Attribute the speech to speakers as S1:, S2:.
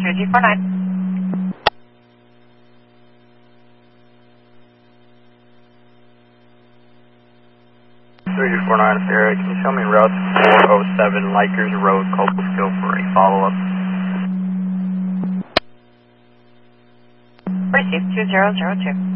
S1: 2G49.
S2: 349 Sierra, can you show me route 407 Likers Road, Copelesville for a follow-up?
S1: Received 2002.